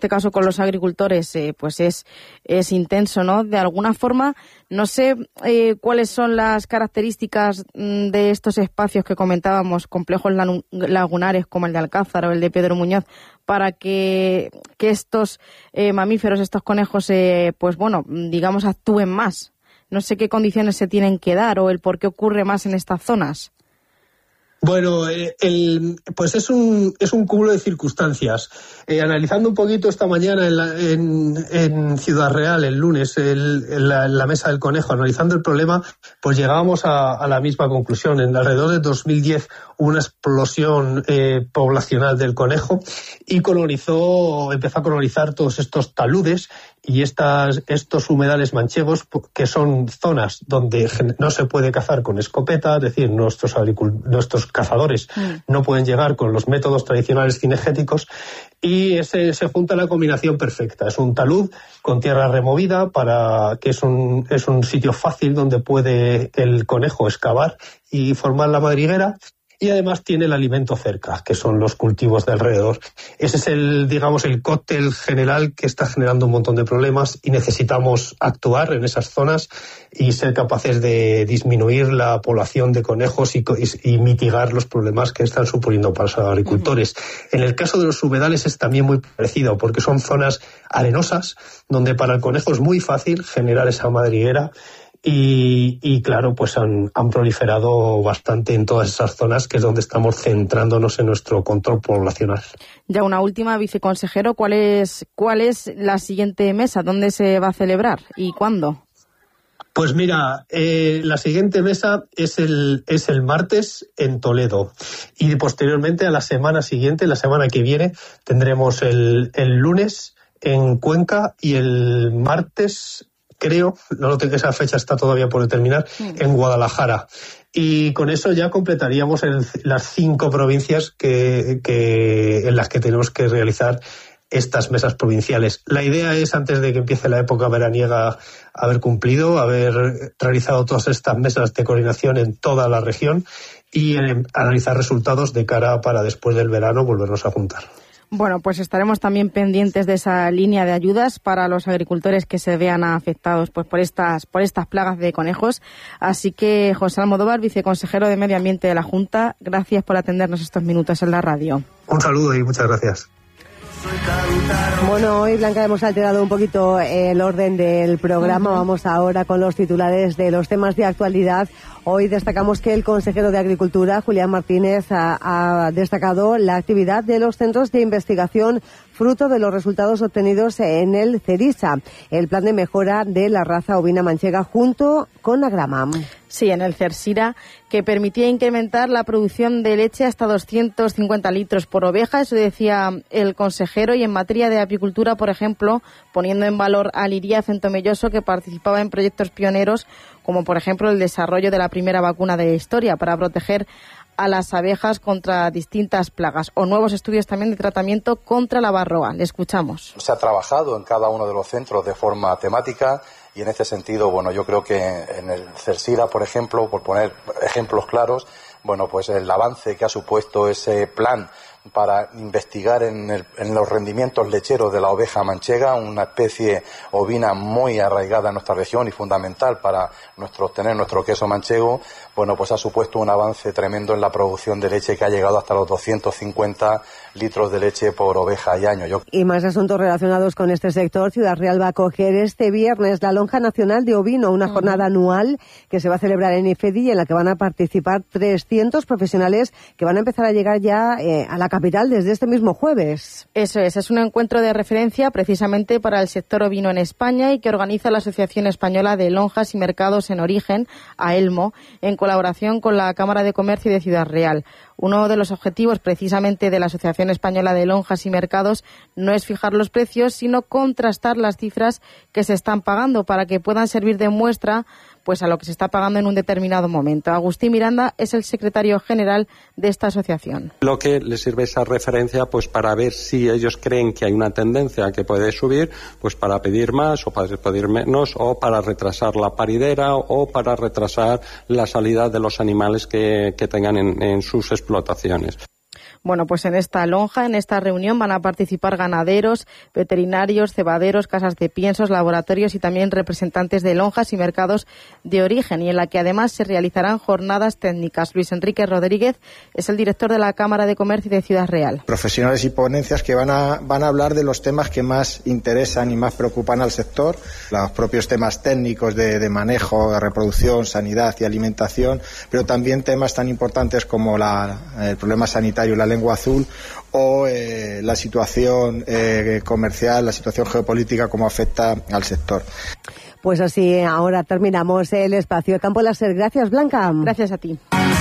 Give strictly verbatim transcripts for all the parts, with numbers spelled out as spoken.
este caso con los agricultores, eh, pues es, es intenso, ¿no? De alguna forma, no sé eh, cuáles son las características mm, de estos espacios que comentábamos, complejos lagunares como el de Alcázar o el de Pedro Muñoz, para que, que estos eh, mamíferos, estos conejos, eh, pues bueno, digamos, actúen más. No sé qué condiciones se tienen que dar o el por qué ocurre más en estas zonas. Bueno, eh, el, pues es un es un cúmulo de circunstancias. Eh, analizando un poquito esta mañana en, la, en, en Ciudad Real, el lunes, el, en, la, en la mesa del conejo, analizando el problema, pues llegábamos a, a la misma conclusión. En alrededor de dos mil diez hubo una explosión eh, poblacional del conejo y colonizó, empezó a colonizar todos estos taludes y estas, estos humedales manchegos, que son zonas donde no se puede cazar con escopeta, es decir, nuestros, agricult- nuestros cazadores mm. no pueden llegar con los métodos tradicionales cinegéticos, y ese, se junta la combinación perfecta. Es un talud con tierra removida, para que es un, es un sitio fácil donde puede el conejo excavar y formar la madriguera. Y además tiene el alimento cerca, que son los cultivos de alrededor. Ese es el, digamos, el cóctel general que está generando un montón de problemas, y necesitamos actuar en esas zonas y ser capaces de disminuir la población de conejos y, y, y mitigar los problemas que están suponiendo para los agricultores. Uh-huh. En el caso de los humedales es también muy parecido, porque son zonas arenosas donde para el conejo es muy fácil generar esa madriguera. Y, y claro, pues han, han proliferado bastante en todas esas zonas, que es donde estamos centrándonos en nuestro control poblacional. Ya una última, viceconsejero, ¿cuál es, cuál es la siguiente mesa? ¿Dónde se va a celebrar y cuándo? Pues mira, eh, la siguiente mesa es el, es el martes en Toledo, y posteriormente a la semana siguiente, la semana que viene, tendremos el, el lunes en Cuenca y el martes, creo, no lo tengo, esa fecha está todavía por determinar, sí, en Guadalajara. Y con eso ya completaríamos el, las cinco provincias que, que, en las que tenemos que realizar estas mesas provinciales. La idea es, antes de que empiece la época veraniega, haber cumplido, haber realizado todas estas mesas de coordinación en toda la región y eh, analizar resultados de cara para después del verano volvernos a juntar. Bueno, pues estaremos también pendientes de esa línea de ayudas para los agricultores que se vean afectados pues por estas por estas plagas de conejos. Así que, José Almodóvar, viceconsejero de Medio Ambiente de la Junta, gracias por atendernos estos minutos en la radio. Un saludo y muchas gracias. Bueno, hoy, Blanca, hemos alterado un poquito el orden del programa. Uh-huh. Vamos ahora con los titulares de los temas de actualidad. Hoy destacamos que el consejero de Agricultura, Julián Martínez, ha, ha destacado la actividad de los centros de investigación fruto de los resultados obtenidos en el CERISA, el plan de mejora de la raza ovina manchega junto con Agrama. Sí, en el CERSIRA, que permitía incrementar la producción de leche hasta doscientos cincuenta litros por oveja, eso decía el consejero. Y en materia de apicultura, por ejemplo, poniendo en valor a Liria Centomelloso, que participaba en proyectos pioneros, como por ejemplo el desarrollo de la primera vacuna de la historia para proteger a las abejas contra distintas plagas, o nuevos estudios también de tratamiento contra la varroa. Le escuchamos. Se ha trabajado en cada uno de los centros de forma temática, y en este sentido, bueno, yo creo que en el CERSIRA, por ejemplo, por poner ejemplos claros, bueno, pues el avance que ha supuesto ese plan para investigar en, el, en los rendimientos lecheros de la oveja manchega, una especie ovina muy arraigada en nuestra región y fundamental para nuestro, obtener nuestro queso manchego, bueno, pues ha supuesto un avance tremendo en la producción de leche, que ha llegado hasta los doscientos cincuenta litros de leche por oveja y año. Yo... Y más asuntos relacionados con este sector. Ciudad Real va a acoger este viernes la Lonja Nacional de Ovino, una jornada anual que se va a celebrar en IFEDI, en la que van a participar trescientos profesionales que van a empezar a llegar ya eh, a la capital desde este mismo jueves. Eso es, es un encuentro de referencia precisamente para el sector ovino en España, y que organiza la Asociación Española de Lonjas y Mercados en Origen, AELMO, en colaboración con la Cámara de Comercio de Ciudad Real. Uno de los objetivos precisamente de la Asociación Española de Lonjas y Mercados no es fijar los precios, sino contrastar las cifras que se están pagando para que puedan servir de muestra pues a lo que se está pagando en un determinado momento. Agustín Miranda es el secretario general de esta asociación. Lo que les sirve esa referencia pues para ver si ellos creen que hay una tendencia que puede subir, pues para pedir más o para pedir menos, o para retrasar la paridera o para retrasar la salida de los animales que, que tengan en, en sus explotaciones. Bueno, pues en esta lonja, en esta reunión van a participar ganaderos, veterinarios, cebaderos, casas de piensos, laboratorios y también representantes de lonjas y mercados de origen, y en la que además se realizarán jornadas técnicas. Luis Enrique Rodríguez es el director de la Cámara de Comercio de Ciudad Real. Profesionales y ponencias que van a, van a hablar de los temas que más interesan y más preocupan al sector, los propios temas técnicos de, de manejo, de reproducción, sanidad y alimentación, pero también temas tan importantes como la, el problema sanitario, la lengua azul o eh, la situación eh, comercial, la situación geopolítica, cómo afecta al sector. Pues así, ahora terminamos el espacio Campo Láser. Gracias, Blanca. Gracias a ti.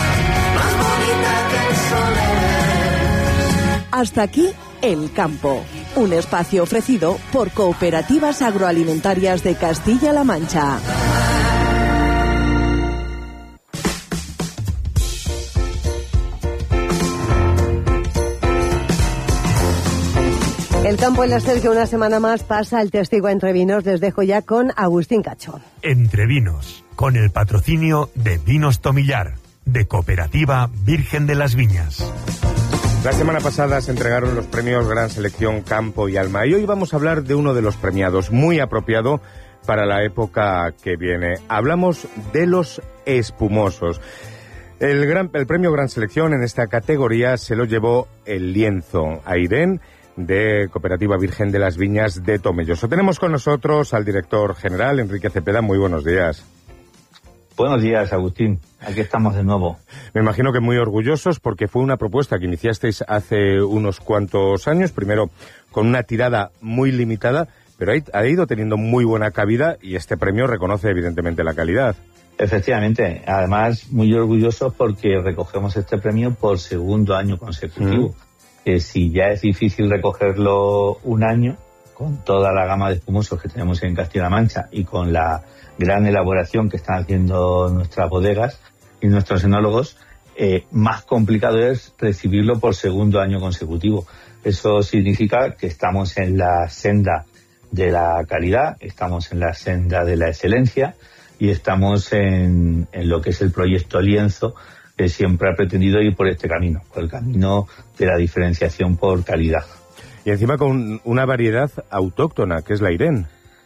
Hasta aquí El Campo, un espacio ofrecido por Cooperativas Agroalimentarias de Castilla-La Mancha. El Campo Láser, que una semana más pasa el testigo a Entre Vinos. Les dejo ya con Agustín Cacho. Entre Vinos, con el patrocinio de Vinos Tomillar, de Cooperativa Virgen de las Viñas. La semana pasada se entregaron los premios Gran Selección Campo y Alma, y hoy vamos a hablar de uno de los premiados, muy apropiado para la época que viene. Hablamos de los espumosos. El, gran, el premio Gran Selección en esta categoría se lo llevó el lienzo Airén, de Cooperativa Virgen de las Viñas de Tomelloso. Tenemos con nosotros al director general, Enrique Cepeda. Muy buenos días. Buenos días, Agustín. Aquí estamos de nuevo. Me imagino que muy orgullosos, porque fue una propuesta que iniciasteis hace unos cuantos años, primero con una tirada muy limitada, pero ha ido teniendo muy buena cabida y este premio reconoce evidentemente la calidad. Efectivamente. Además, muy orgullosos porque recogemos este premio por segundo año consecutivo. Mm. Que si ya es difícil recogerlo un año, con toda la gama de espumosos que tenemos en Castilla-La Mancha y con la gran elaboración que están haciendo nuestras bodegas y nuestros enólogos, eh, más complicado es recibirlo por segundo año consecutivo. Eso significa que estamos en la senda de la calidad, estamos en la senda de la excelencia y estamos en, en lo que es el proyecto Lienzo, que siempre ha pretendido ir por este camino, por el camino de la diferenciación por calidad. Y encima con una variedad autóctona, que es la Airén.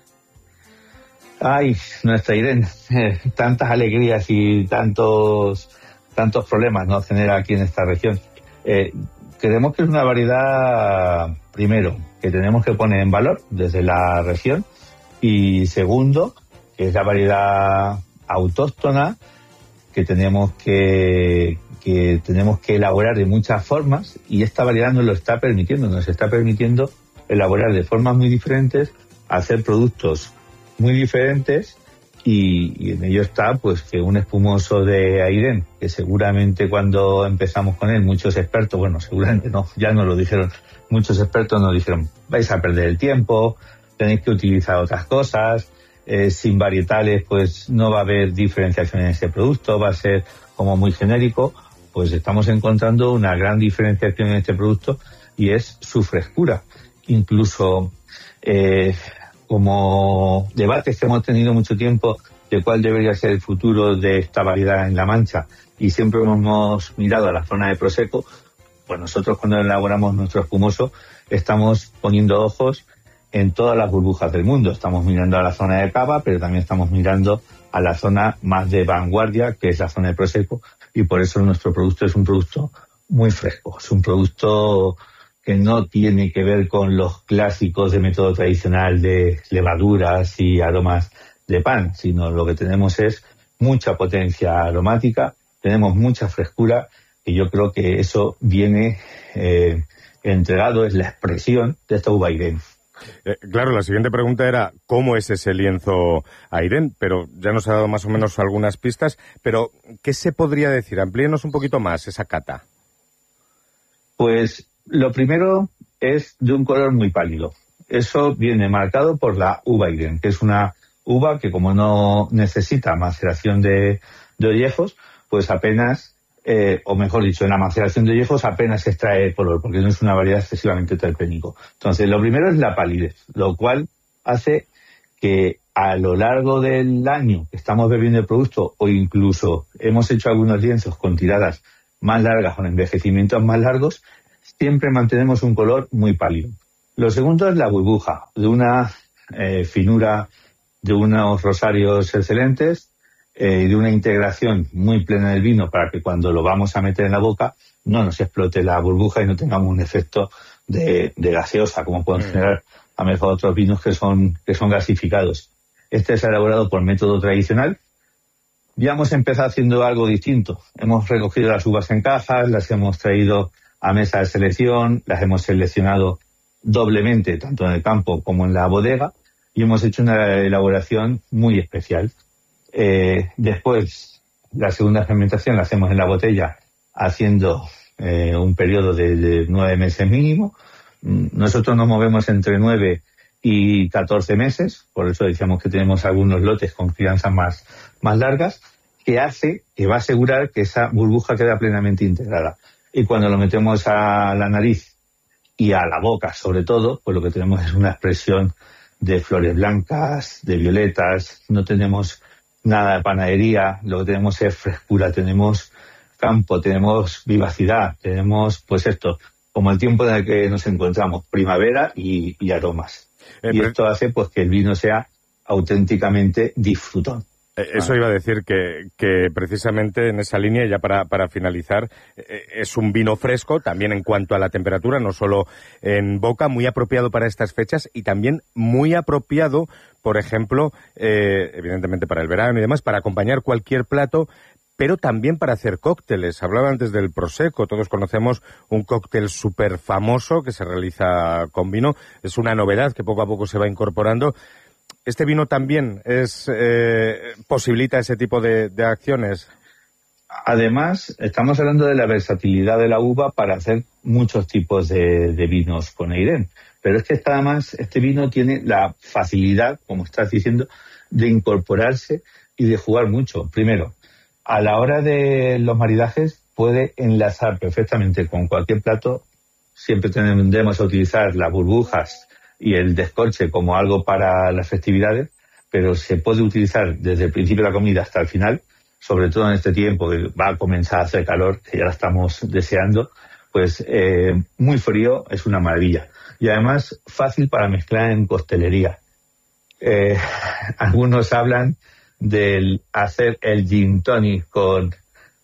Ay, nuestra Airén, eh, tantas alegrías y tantos tantos problemas nos genera aquí en esta región. Eh, creemos que es una variedad, primero, que tenemos que poner en valor desde la región, y segundo, que es la variedad autóctona, que tenemos que, que tenemos que elaborar de muchas formas, y esta variedad nos lo está permitiendo, nos está permitiendo elaborar de formas muy diferentes, hacer productos muy diferentes, y, y en ello está pues que un espumoso de Airén, que seguramente cuando empezamos con él muchos expertos, bueno, seguramente no, ya nos lo dijeron, muchos expertos nos dijeron, vais a perder el tiempo, tenéis que utilizar otras cosas. Eh, sin varietales pues no va a haber diferenciación en ese producto, va a ser como muy genérico. Pues estamos encontrando una gran diferenciación en este producto y es su frescura. Incluso eh, como debates que hemos tenido mucho tiempo de cuál debería ser el futuro de esta variedad en La Mancha, y siempre hemos mirado a la zona de Prosecco, pues nosotros cuando elaboramos nuestro espumoso estamos poniendo ojos en todas las burbujas del mundo. Estamos mirando a la zona de cava, pero también estamos mirando a la zona más de vanguardia, que es la zona de Prosecco, y por eso nuestro producto es un producto muy fresco. Es un producto que no tiene que ver con los clásicos de método tradicional de levaduras y aromas de pan, sino lo que tenemos es mucha potencia aromática, tenemos mucha frescura, y yo creo que eso viene eh, entregado, es la expresión de esta uva Airén. Eh, claro, la siguiente pregunta era ¿cómo es ese lienzo Airén? Pero ya nos ha dado más o menos algunas pistas, pero ¿qué se podría decir? Amplíenos un poquito más esa cata. Pues lo primero es de un color muy pálido. Eso viene marcado por la uva Airén, que es una uva que, como no necesita maceración de, de ollejos, pues apenas... Eh, o mejor dicho, en la maceración de ollejos apenas se extrae color, porque no es una variedad excesivamente terpénico. Entonces, lo primero es la palidez, lo cual hace que a lo largo del año que estamos bebiendo el producto, o incluso hemos hecho algunos lienzos con tiradas más largas, con envejecimientos más largos, siempre mantenemos un color muy pálido. Lo segundo es la burbuja, de una eh, finura, de unos rosarios excelentes, eh, y de una integración muy plena del vino para que cuando lo vamos a meter en la boca no nos explote la burbuja y no tengamos un efecto de, de gaseosa, como pueden generar a lo mejor otros vinos que son, que son gasificados. Este es elaborado por método tradicional. Ya hemos empezado haciendo algo distinto. Hemos recogido las uvas en cajas, las hemos traído a mesa de selección, las hemos seleccionado doblemente, tanto en el campo como en la bodega, y hemos hecho una elaboración muy especial. Eh, después, la segunda fermentación la hacemos en la botella, haciendo eh, un periodo de, de nueve meses mínimo. Nosotros nos movemos entre nueve y catorce meses, por eso decíamos que tenemos algunos lotes con crianzas más, más largas, que hace, que va a asegurar que esa burbuja queda plenamente integrada. Y cuando lo metemos a la nariz y a la boca, sobre todo, pues lo que tenemos es una expresión de flores blancas, de violetas, no tenemos nada de panadería, lo que tenemos es frescura, tenemos campo, tenemos vivacidad, tenemos, pues esto, como el tiempo en el que nos encontramos, primavera y, y aromas. Eh, y esto hace pues que el vino sea auténticamente disfrutón. Eso iba a decir que, que precisamente en esa línea, ya para, para finalizar, es un vino fresco, también en cuanto a la temperatura, no solo en boca, muy apropiado para estas fechas y también muy apropiado, por ejemplo, eh, evidentemente para el verano y demás, para acompañar cualquier plato, pero también para hacer cócteles. Hablaba antes del Prosecco, todos conocemos un cóctel súper famoso que se realiza con vino, es una novedad que poco a poco se va incorporando. ¿Este vino también es eh, posibilita ese tipo de, de acciones? Además, estamos hablando de la versatilidad de la uva para hacer muchos tipos de, de vinos con Eirén. Pero es que además este vino tiene la facilidad, como estás diciendo, de incorporarse y de jugar mucho. Primero, a la hora de los maridajes puede enlazar perfectamente con cualquier plato. Siempre tendremos a utilizar las burbujas y el descorche como algo para las festividades, pero se puede utilizar desde el principio de la comida hasta el final, sobre todo en este tiempo que va a comenzar a hacer calor, que ya la estamos deseando, pues eh, muy frío, es una maravilla. Y además fácil para mezclar en coctelería. Eh, algunos hablan del hacer el gin tonic con,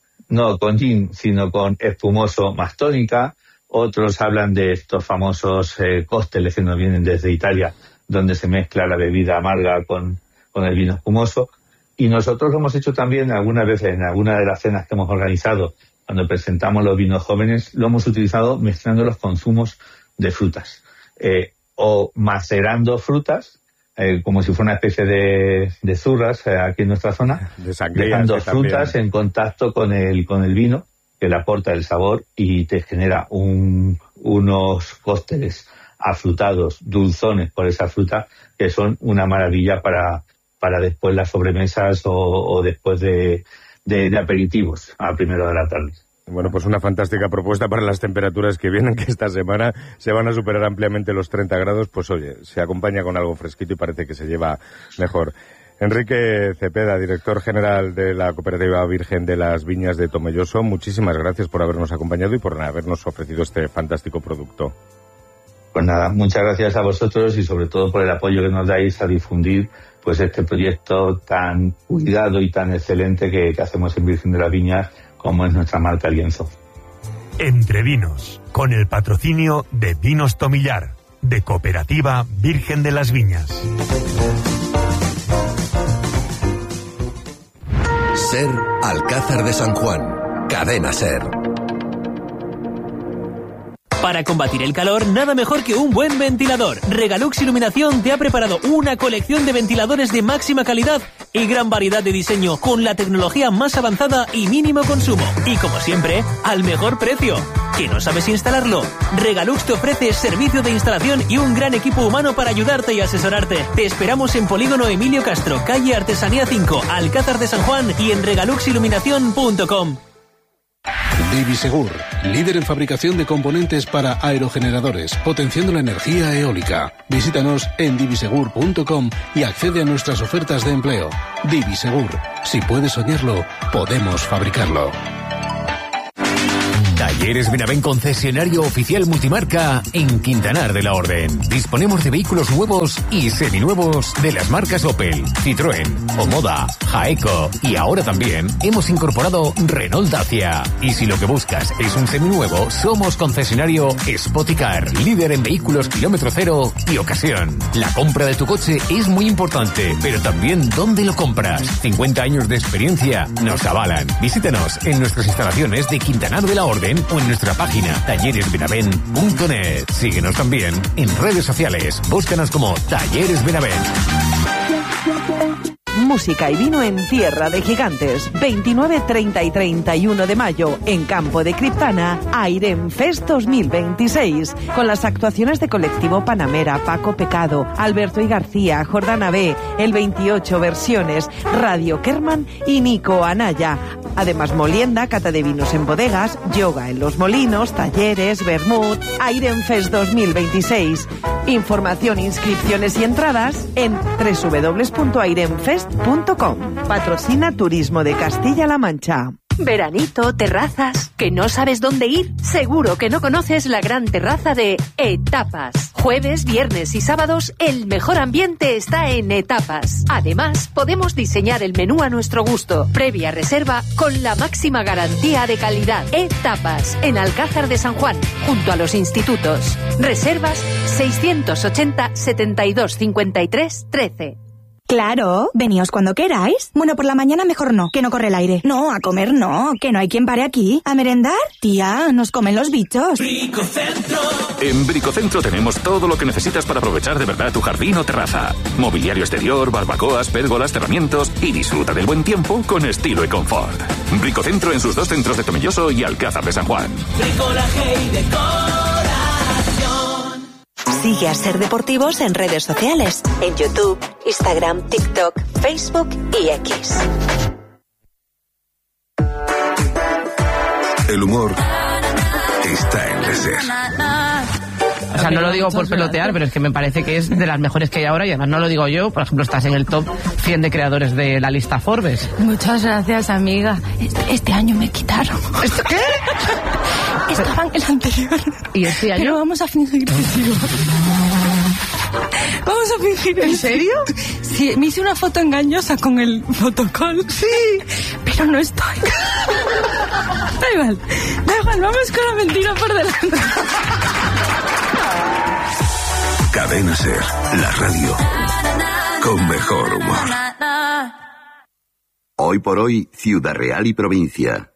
no con gin, sino con espumoso más tónica. Otros hablan de estos famosos eh, cócteles que nos vienen desde Italia, donde se mezcla la bebida amarga con, con el vino espumoso. Y nosotros lo hemos hecho también algunas veces en alguna de las cenas que hemos organizado, cuando presentamos los vinos jóvenes, lo hemos utilizado mezclando los consumos de frutas. Eh, o macerando frutas, eh, como si fuera una especie de, de zurras eh, aquí en nuestra zona, de sangría, dejando frutas en contacto con el, con el vino, que le aporta el sabor y te genera un, unos cócteles afrutados, dulzones por esa fruta, que son una maravilla para, para después las sobremesas o, o después de, de, de aperitivos a primera de la tarde. Bueno, pues una fantástica propuesta para las temperaturas que vienen, que esta semana se van a superar ampliamente los treinta grados, pues oye, se acompaña con algo fresquito y parece que se lleva mejor. Enrique Cepeda, director general de la Cooperativa Virgen de las Viñas de Tomelloso, muchísimas gracias por habernos acompañado y por habernos ofrecido este fantástico producto. Pues nada, muchas gracias a vosotros y sobre todo por el apoyo que nos dais a difundir pues este proyecto tan cuidado y tan excelente que, que hacemos en Virgen de las Viñas, como es nuestra marca Lienzo. Entre Vinos, con el patrocinio de Vinos Tomillar, de Cooperativa Virgen de las Viñas. SER Alcázar de San Juan, Cadena SER. Para combatir el calor, nada mejor que un buen ventilador. Regalux Iluminación te ha preparado una colección de ventiladores de máxima calidad y gran variedad de diseño, con la tecnología más avanzada y mínimo consumo. Y como siempre, al mejor precio. ¿Que no sabes instalarlo? Regalux te ofrece servicio de instalación y un gran equipo humano para ayudarte y asesorarte. Te esperamos en Polígono Emilio Castro, calle Artesanía cinco, Alcázar de San Juan, y en regalux iluminación punto com. Divisegur, líder en fabricación de componentes para aerogeneradores, potenciando la energía eólica. Visítanos en divisegur punto com y accede a nuestras ofertas de empleo. Divisegur, si puedes soñarlo, podemos fabricarlo. Talleres Benavent, concesionario oficial multimarca en Quintanar de la Orden. Disponemos de vehículos nuevos y seminuevos de las marcas Opel, Citroën, Omoda, Jaeco y ahora también hemos incorporado Renault Dacia. Y si lo que buscas es un seminuevo, somos concesionario Spoticar, líder en vehículos kilómetro cero y ocasión. La compra de tu coche es muy importante, pero también dónde lo compras. cincuenta años de experiencia nos avalan. Visítanos en nuestras instalaciones de Quintanar de la Orden o en nuestra página talleres benavent punto net. Síguenos también en redes sociales. Búscanos como Talleres Benavent. Música y vino en Tierra de Gigantes. veintinueve, treinta y treinta y uno de mayo en Campo de Criptana, Airem Fest dos mil veintiséis. Con las actuaciones de Colectivo Panamera, Paco Pecado, Alberto y García, Jordana B, El veintiocho Versiones, Radio Kerman y Nico Anaya. Además, molienda, cata de vinos en bodegas, yoga en los molinos, talleres, vermut. Airem Fest dos mil veintiséis. Información, inscripciones y entradas en doble u doble u doble u punto airem fest punto com. Patrocina Turismo de Castilla-La Mancha. Veranito, terrazas, ¿que no sabes dónde ir? Seguro que no conoces la gran terraza de Etapas. Jueves, viernes y sábados, el mejor ambiente está en Etapas. Además, podemos diseñar el menú a nuestro gusto. Previa reserva con la máxima garantía de calidad. Etapas, en Alcázar de San Juan, junto a los institutos. Reservas seiscientos ochenta, setenta y dos, cincuenta y tres, trece. Claro, veníos cuando queráis. Bueno, por la mañana mejor no, que no corre el aire. No, a comer no, que no hay quien pare aquí. ¿A merendar? Tía, nos comen los bichos. Bricocentro. En Bricocentro tenemos todo lo que necesitas para aprovechar de verdad tu jardín o terraza. Mobiliario exterior, barbacoas, pérgolas, cerramientos y disfruta del buen tiempo con estilo y confort. Bricocentro en sus dos centros de Tomelloso y Alcázar de San Juan. Bricolaje y decoración. Sigue a Ser Deportivos en redes sociales, en YouTube, Instagram, TikTok, Facebook y X. El humor está en la Ser. O sea, no lo digo por pelotear, pero es que me parece que es de las mejores que hay ahora y además no lo digo yo. Por ejemplo, estás en el top cien de creadores de la lista Forbes. Muchas gracias, amiga. Este, este año me quitaron. ¿Esto qué? Estaba en el anterior. ¿Y este año? Pero vamos a fingir que sí. Vamos a fingir. ¿En serio? Sí, me hice una foto engañosa con el fotocall. Sí. Pero no estoy. Da igual, da igual, vamos con la mentira por delante. Cadena Ser, la radio con mejor humor. Hoy por hoy, Ciudad Real y provincia.